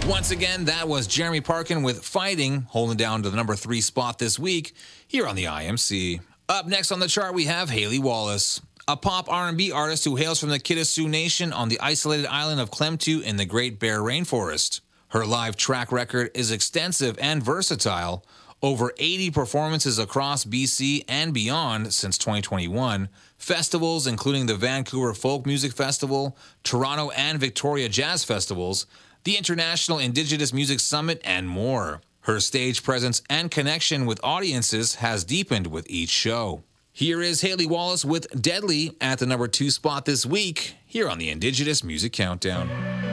Once again, that was Jeremy Parkin with Fighting, holding down to the number 3 spot this week here on the IMC. Up next on the chart, we have Haley Wallace, a pop R&B artist who hails from the Kitasoo Nation on the isolated island of Klemtu in the Great Bear Rainforest. Her live track record is extensive and versatile, over 80 performances across BC and beyond since 2021, festivals including the Vancouver Folk Music Festival, Toronto and Victoria Jazz Festivals, the International Indigenous Music Summit, and more. Her stage presence and connection with audiences has deepened with each show. Here is Haley Wallace with Deadly at the number 2 spot this week, here on the Indigenous Music Countdown.